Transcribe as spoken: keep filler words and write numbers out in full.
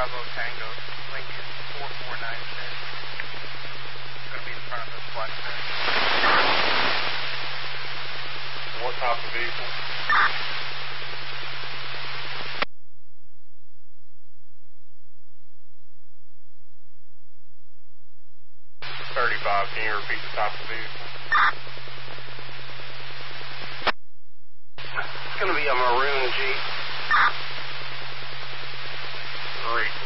Bravo Tango, Lincoln four four nine six. It's going to be in front of the flight center. What type of vehicle? thirty-five, can you repeat the type of vehicle? It's going to be a maroon Jeep. Great.